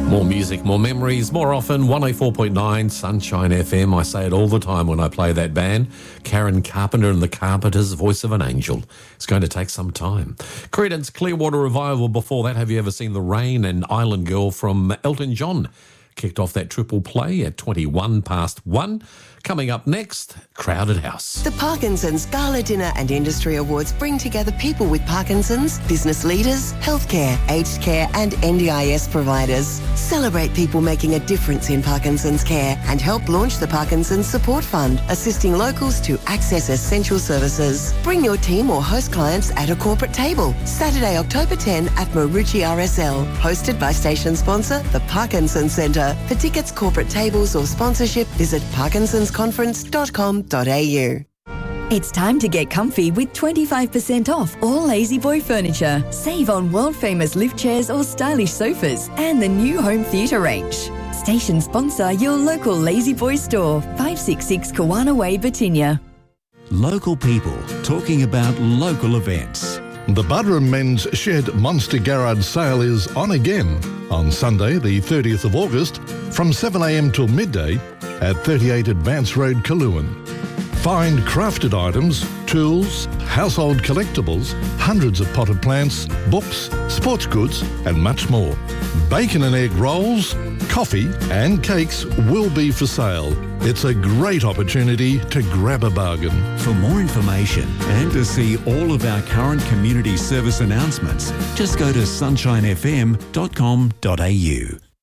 More music, more memories, more often. 104.9 Sunshine FM. I say it all the time when I play that band. Karen Carpenter and the Carpenters, Voice of an Angel. It's going to take some time. Creedence Clearwater Revival. Before that, Have You Ever Seen the Rain? And Island Girl from Elton John. Kicked off that triple play at 1:21. Coming up next, Crowded House. The Parkinson's Gala Dinner and Industry Awards bring together people with Parkinson's, business leaders, healthcare, aged care and NDIS providers. Celebrate people making a difference in Parkinson's care and help launch the Parkinson's Support Fund, assisting locals to access essential services. Bring your team or host clients at a corporate table. Saturday, October 10 at Marucci RSL. Hosted by station sponsor, the Parkinson Centre. For tickets, corporate tables or sponsorship, visit parkinsonsconference.com.au. It's time to get comfy with 25% off all Lazy Boy furniture. Save on world-famous lift chairs or stylish sofas and the new home theatre range. Station sponsor your local Lazy Boy store, 566 Kawana Way, Batinia. Local people talking about local events. The Buderim Men's Shed Monster Garage sale is on again on Sunday, the 30th of August, from 7am till midday at 38 Advance Road, Kaluan. Find crafted items, tools, household collectibles, hundreds of potted plants, books, sports goods and much more. Bacon and egg rolls, coffee and cakes will be for sale. It's a great opportunity to grab a bargain. For more information and to see all of our current community service announcements, just go to sunshinefm.com.au.